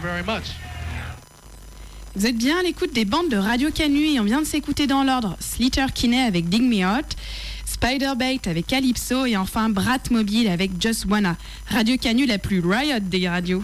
very much. Vous êtes bien à l'écoute des bandes de Radio Canu et on vient de s'écouter dans l'ordre Slater Kinney avec Dig Me Out, Spiderbait avec Calypso et enfin Brat Mobile avec Just Wanna. Radio Canu la plus riot des radios.